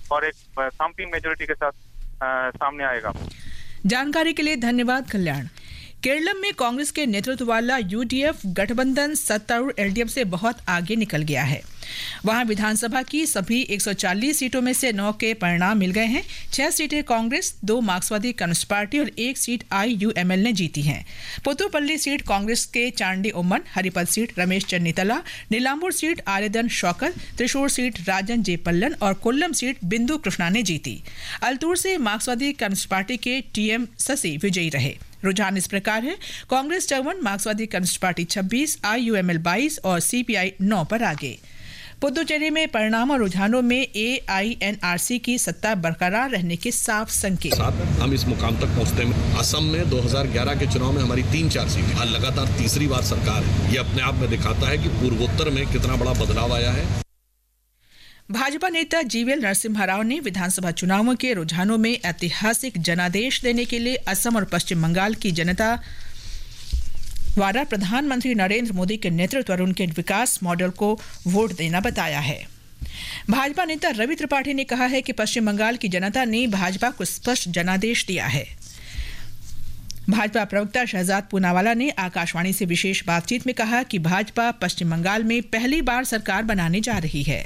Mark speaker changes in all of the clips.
Speaker 1: और एक thumping majority के साथ सामने आएगा।
Speaker 2: जानकारी के लिए धन्यवाद कल्याण। केरलम में कांग्रेस के नेतृत्व वाला यूडीएफ गठबंधन सत्तारूढ़ एलडीएफ से बहुत आगे निकल गया है। वहां विधानसभा की सभी 140 सीटों में से 9 के परिणाम मिल गए हैं। 6 सीटें कांग्रेस, 2 मार्क्सवादी कम्युनिस्ट पार्टी और 1 सीट आईयूएमएल ने जीती हैं। पुतुपल्ली सीट कांग्रेस के चांडी ओमन, हरिपद seat Ramesh चन्नीतला, Nilambur seat आरेदन Shaukat, Thrissur seat राजन जे पल्लन और कोल्लम सीट बिंदु कृष्णा ने जीती। अल्तूर से मार्क्सवादी कम्युनिस्ट पार्टी के टीएम शशि विजयी रहे। रुझान इस प्रकार है: कांग्रेस 54, मार्क्सवादी कम्युनिस्ट पार्टी 26, आईयूएमएल 22 और सीपीआई 9 पर आगे। पुदुचेरी में परिणाम और रुझानों में एआईएनआरसी की सत्ता बरकरार रहने के साफ संकेत।
Speaker 3: हम इस मुकाम तक पहुंचते हैं। असम में 2011 के चुनाव में हमारी 3-4 सीटें, आज लगातार तीसरी बार सरकार है। ये अपने आप में दिखाता है कि पूर्वोत्तर में कितना बड़ा बदलाव आया है।
Speaker 2: भाजपा नेता जीवीएल नरसिम्हा राव ने विधानसभा चुनावों के रुझानों में ऐतिहासिक जनादेश देने के लिए असम और पश्चिम बंगाल की जनता द्वारा प्रधानमंत्री नरेंद्र मोदी के नेतृत्व और उनके विकास मॉडल को वोट देना बताया है। भाजपा नेता रवि त्रिपाठी ने कहा है कि पश्चिम बंगाल की जनता ने भाजपा को स्पष्ट जनादेश दिया है। भाजपा प्रवक्ता शहजाद पूनावाला ने आकाशवाणी से विशेष बातचीत में कहा कि भाजपा पश्चिम बंगाल में पहली बार सरकार बनाने जा रही है।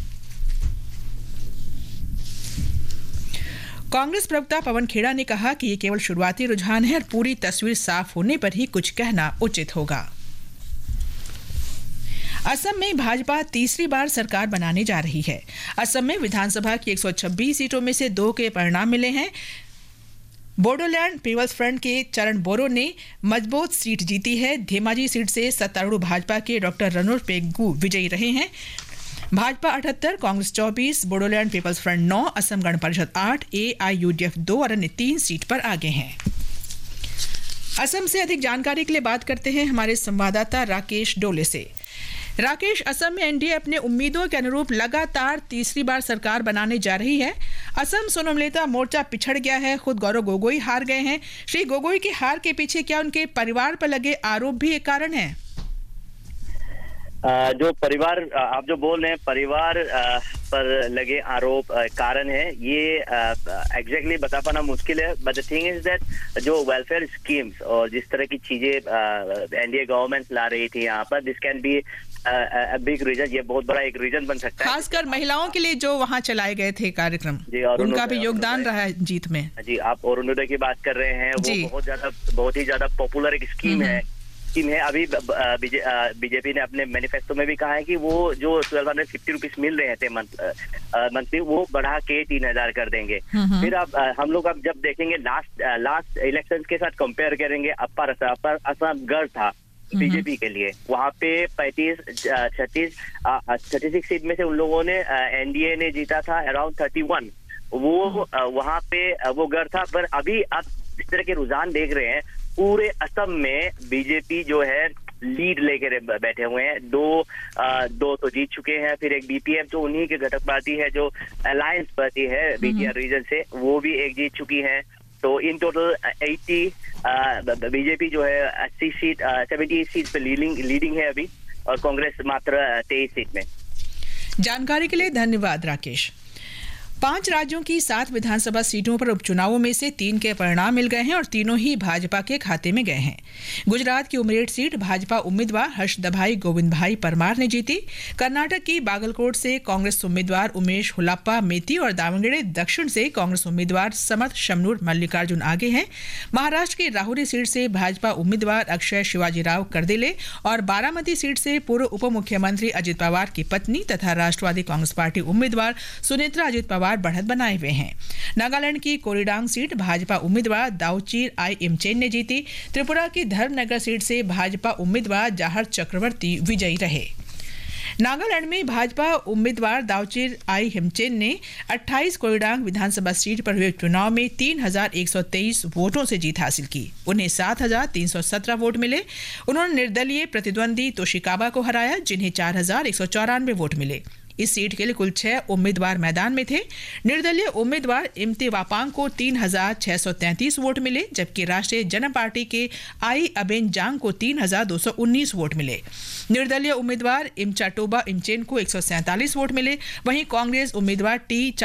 Speaker 2: कांग्रेस प्रवक्ता पवन खेड़ा ने कहा कि ये केवल शुरुआती रुझान है और पूरी तस्वीर साफ होने पर ही कुछ कहना उचित होगा। असम में भाजपा तीसरी बार सरकार बनाने जा रही है। असम में विधानसभा की 126 सीटों में से 2 के परिणाम मिले हैं। बोडोलैंड पीपल्स फ्रंट के चरण बोरो ने मजबूत सीट जीती है। धेमाजी सीट से सत्तारूढ़ भाजपा के डॉक्टर रणोर पेग्गू विजयी रहे हैं। भाजपा 78, कांग्रेस 24, बोडोलैंड पीपल्स फ्रंट 9, असम गण परिषद 8, एआईयूडीएफ 2 और अन्य 3 सीट पर आगे हैं। असम से अधिक जानकारी के लिए बात करते हैं हमारे संवाददाता राकेश डोले से। राकेश, असम में एनडीए अपने उम्मीदों के अनुरूप लगातार तीसरी बार सरकार बनाने जा रही है। असम सोनमलेता मोर्चा पिछड़ गया है, खुद गौरव गोगोई हार गए हैं। श्री गोगोई की हार के पीछे क्या उनके परिवार पर लगे आरोप भी एक कारण है?
Speaker 4: जो परिवार आप जो बोल रहे हैं, परिवार पर लगे आरोप कारण है, ये एग्जैक्टली बता पाना मुश्किल है। But the thing is that जो वेलफेयर स्कीम्स और जिस तरह की चीजें एनडीए गवर्नमेंट ला रही थी यहाँ पर, this can be big reason. ये बहुत बड़ा एक रीजन बन सकता है,
Speaker 2: खासकर महिलाओं के लिए जो वहाँ चलाए गए थे कार्यक्रम जी, और उनका भी योगदान रहा है जीत में।
Speaker 4: जी, आप अरुणोदय की बात कर रहे हैं, वो बहुत ही ज्यादा पॉपुलर एक स्कीम है। अभी बीजेपी ने अपने मैनिफेस्टो में भी कहा है कि वो जो 1250 रुपीज मिल रहे थे मंथली, वो बढ़ा के 3000 कर देंगे। फिर अब हम लोग अब जब देखेंगे लास्ट इलेक्शंस के साथ कंपेयर करेंगे, अपर असम गढ़ था बीजेपी के लिए, वहाँ पे 36 सीट में से उन लोगों ने एनडीए ने जीता था अराउंड 31। वो वहाँ पे वो गढ़ था। पर अभी आप इस तरह के रुझान देख रहे हैं, पूरे असम में बीजेपी जो है लीड लेकर बैठे हुए हैं। दो तो जीत चुके हैं, फिर एक बीपीएफ जो उन्हीं के घटक पार्टी है, जो अलायंस पार्टी है बीटीआर रीजन से, वो भी एक जीत चुकी है। तो इन टोटल 80 बीजेपी जो है 80 सीट 78 सीट पे लीडिंग है अभी, और कांग्रेस मात्र 23 सीट में।
Speaker 2: जानकारी के लिए धन्यवाद राकेश। 5 राज्यों की 7 विधानसभा सीटों पर उपचुनावों में से 3 के परिणाम मिल गए हैं और तीनों ही भाजपा के खाते में गए हैं। गुजरात की उमरेड सीट भाजपा उम्मीदवार हर्षदभाई गोविंद भाई परमार ने जीती। कर्नाटक की बागलकोट से कांग्रेस उम्मीदवार उमेश हुलाप्पा मेती और दावणगेरे दक्षिण से कांग्रेस उम्मीदवार समर्थ शमनूर मल्लिकार्जुन आगे हैं। महाराष्ट्र की राहुरी सीट से भाजपा उम्मीदवार अक्षय शिवाजीराव करदिले और बारामती सीट से पूर्व उप मुख्यमंत्री अजित पवार की पत्नी तथा राष्ट्रवादी कांग्रेस पार्टी उम्मीदवार सुनेत्रा अजित पवार बढ़त बनाए हुए हैं। नागालैंड की कोरीडांग सीट भाजपा उम्मीदवार दाउचीर आई इमचेन ने जीती। त्रिपुरा की धर्मनगर सीट से भाजपा उम्मीदवार जाहर चक्रवर्ती विजयी रहे। नागालैंड में भाजपा उम्मीदवार दाउचीर आई हिमचेन ने 28 कोरीडांग विधानसभा सीट पर हुए चुनाव में 3123 वोटों से जीत हासिल की। उन्हें 7317 वोट मिले। उन्होंने निर्दलीय प्रतिद्वंदी तोशिकाबा को हराया, जिन्हें 4194 वोट मिले। इस सीट के लिए कुल 6 उम्मीदवार मैदान में थे। निर्दलीय उम्मीदवार इम्ति वापांग को 3633 वोट मिले, जबकि राष्ट्रीय जनता पार्टी के आई अबेन जांग को 3219 वोट मिले। निर्दलीय उम्मीदवार इमचाटोबा इमचेन को 147 वोट मिले। वहीं कांग्रेस उम्मीदवार टी